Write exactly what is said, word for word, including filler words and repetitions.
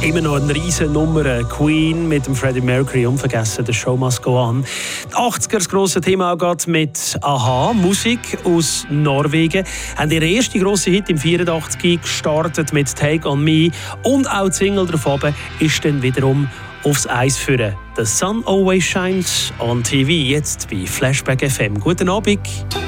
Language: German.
Immer noch eine riesen Nummer. Queen mit dem Freddie Mercury, unvergessen, «The Show Must Go On». Die achtziger, das grosse Thema geht mit «Aha», Musik aus Norwegen. Haben ihren ersten grossen Hit im vierundachtzig gestartet mit «Take On Me». Und auch die Single davon ist dann wiederum aufs Eis führen. «The Sun Always Shines on T V», jetzt bei Flashback F M. Guten Abend.